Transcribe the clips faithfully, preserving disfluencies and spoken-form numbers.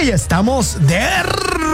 que ya estamos de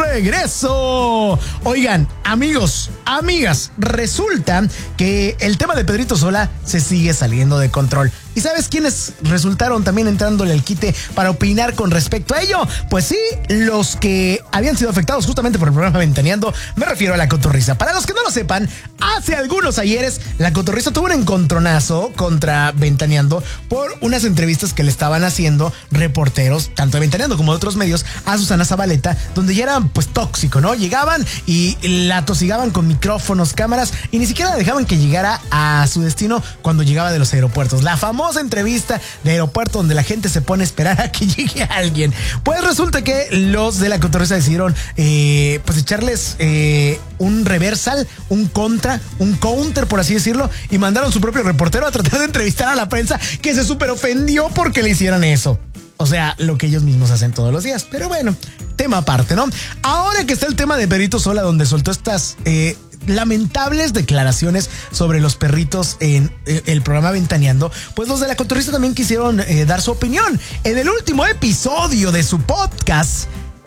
regreso. Oigan, amigos, amigas, resulta que el tema de Pedrito Sola se sigue saliendo de control. ¿Y sabes quiénes resultaron también entrándole al quite para opinar con respecto a ello? Pues sí, los que habían sido afectados justamente por el programa Ventaneando. Me refiero a La Cotorrisa. Para los que no lo sepan, hace algunos ayeres La Cotorrisa tuvo un encontronazo contra Ventaneando por unas entrevistas que le estaban haciendo reporteros, tanto de Ventaneando como de otros medios, a Susana Zabaleta, donde ya era pues tóxico, ¿no? Llegaban y la tosigaban con micrófonos, cámaras, y ni siquiera dejaban que llegara a su destino cuando llegaba de los aeropuertos. La famosa entrevista de aeropuerto donde la gente se pone a esperar a que llegue alguien. Pues resulta que los de La Cotorrisa decidieron eh, pues echarles eh, un reversal, un contra, un counter, por así decirlo, y mandaron su propio reportero a tratar de entrevistar a la prensa, que se súper ofendió porque le hicieran eso. O sea, lo que ellos mismos hacen todos los días. Pero bueno, tema aparte, ¿no? Ahora que está el tema de Pedrito Sola, donde soltó estas eh, lamentables declaraciones sobre los perritos en eh, el programa Ventaneando, pues los de La Cotorrisa también quisieron eh, dar su opinión. En el último episodio de su podcast,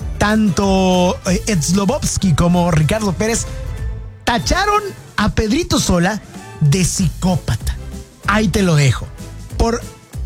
tanto eh, Ed Slobovsky como Ricardo Pérez tacharon a Pedrito Sola de psicópata. Ahí te lo dejo. Por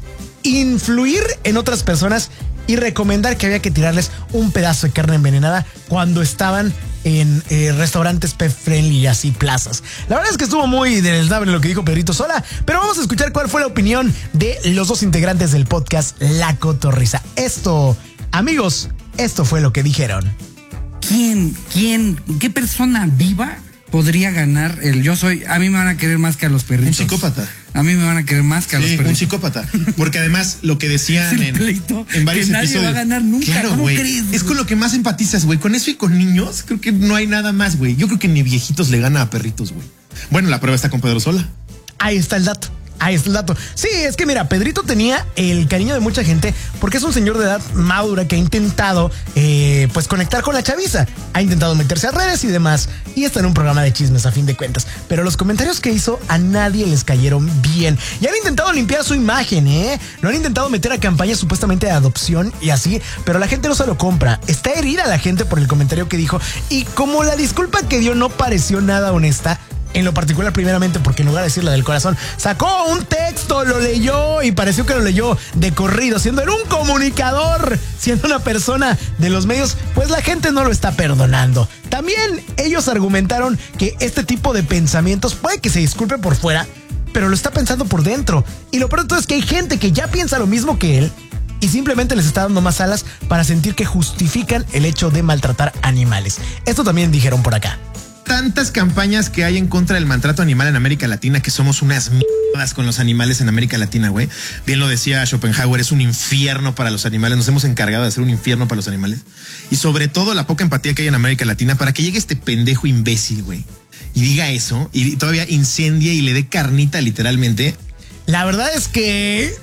influir en otras personas y recomendar que había que tirarles un pedazo de carne envenenada cuando estaban en eh, restaurantes pet friendly y así plazas. La verdad es que estuvo muy deleznable lo que dijo Pedrito Sola, pero vamos a escuchar cuál fue la opinión de los dos integrantes del podcast La Cotorrisa. Esto, amigos, esto fue lo que dijeron. ¿Quién, quién, qué persona viva podría ganar el yo soy? A mí me van a querer más que a los perritos. Un psicópata. A mí me van a querer más que a sí, los perritos. Un psicópata. Porque además lo que decían en, pleito, en varios que nadie episodios. va a ganar nunca. Claro, güey. Es con lo que más empatizas, güey. Con eso y con niños, creo que no hay nada más, güey. Yo creo que ni viejitos le gana a perritos, güey. Bueno, la prueba está con Pedro Sola. Ahí está el dato. Ahí está el dato. Sí, es que mira, Pedrito tenía el cariño de mucha gente porque es un señor de edad madura que ha intentado eh, pues conectar con la chaviza. Ha intentado meterse a redes y demás. Y está en un programa de chismes a fin de cuentas. Pero los comentarios que hizo a nadie les cayeron bien. Y han intentado limpiar su imagen, ¿eh? Lo han intentado meter a campañas supuestamente de adopción y así. Pero la gente no se lo compra. Está herida la gente por el comentario que dijo. Y como la disculpa que dio no pareció nada honesta, en lo particular, primeramente, porque en lugar de decirle del corazón, sacó un texto, lo leyó y pareció que lo leyó de corrido, siendo él un comunicador, siendo una persona de los medios, pues la gente no lo está perdonando. También ellos argumentaron que este tipo de pensamientos puede que se disculpe por fuera, pero lo está pensando por dentro. Y lo pronto es que hay gente que ya piensa lo mismo que él y simplemente les está dando más alas para sentir que justifican el hecho de maltratar animales. Esto también dijeron por acá. Tantas campañas que hay en contra del maltrato animal en América Latina, que somos unas mierdas con los animales en América Latina, güey. Bien lo decía Schopenhauer, es un infierno para los animales. Nos hemos encargado de hacer un infierno para los animales. Y sobre todo la poca empatía que hay en América Latina para que llegue este pendejo imbécil, güey, y diga eso y todavía incendie y le dé carnita literalmente. La verdad es que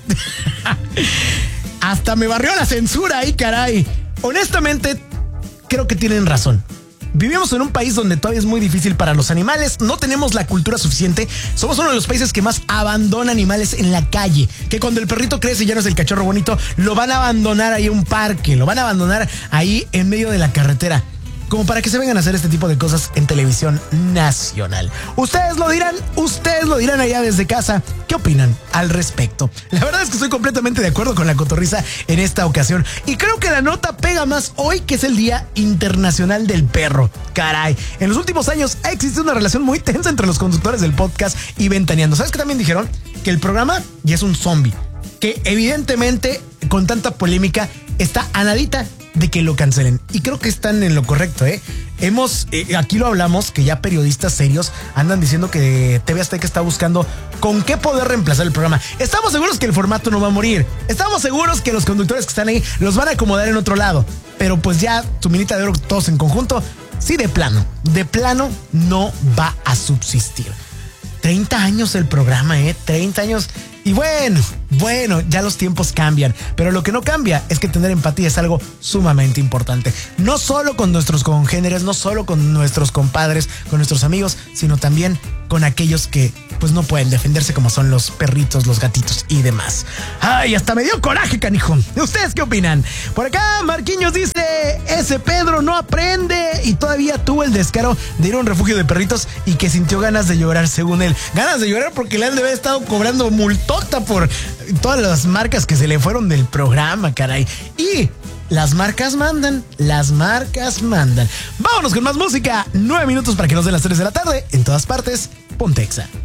hasta me barrió la censura ahí, caray. Honestamente, creo que tienen razón. Vivimos en un país donde todavía es muy difícil para los animales, no tenemos la cultura suficiente, somos uno de los países que más abandona animales en la calle, que cuando el perrito crece y ya no es el cachorro bonito, lo van a abandonar ahí en un parque, lo van a abandonar ahí en medio de la carretera, como para que se vengan a hacer este tipo de cosas en televisión nacional. Ustedes lo dirán, ustedes lo dirán allá desde casa. ¿Qué opinan al respecto? La verdad es que estoy completamente de acuerdo con La Cotorrisa en esta ocasión. Y creo que la nota pega más hoy, que es el Día Internacional del Perro. Caray, en los últimos años ha existido una relación muy tensa entre los conductores del podcast y Ventaneando. ¿Sabes qué también dijeron? Que el programa ya es un zombie. Que evidentemente, con tanta polémica, está a nadita de que lo cancelen. Y creo que están en lo correcto, ¿eh? Hemos, eh, aquí lo hablamos, que ya periodistas serios andan diciendo que T V Azteca está buscando con qué poder reemplazar el programa. Estamos seguros que el formato no va a morir. Estamos seguros que los conductores que están ahí los van a acomodar en otro lado. Pero pues ya, tu minita de oro, todos en conjunto, sí, de plano, de plano no va a subsistir. treinta años el programa, ¿eh? treinta años. Y bueno, bueno, ya los tiempos cambian, pero lo que no cambia es que tener empatía es algo sumamente importante. No solo con nuestros congéneres, no solo con nuestros compadres, con nuestros amigos, sino también con aquellos que pues no pueden defenderse, como son los perritos, los gatitos y demás. Ay, hasta me dio coraje, canijo. ¿Ustedes qué opinan? Por acá, Marquinhos dice, ese Pedro no aprende y todavía tuvo el descaro de ir a un refugio de perritos y que sintió ganas de llorar, según él. Ganas de llorar porque le han de haber estado cobrando multota por todas las marcas que se le fueron del programa, caray. Y las marcas mandan, las marcas mandan. Vámonos con más música. Nueve minutos para que nos den las tres de la tarde. En todas partes, Pontexa.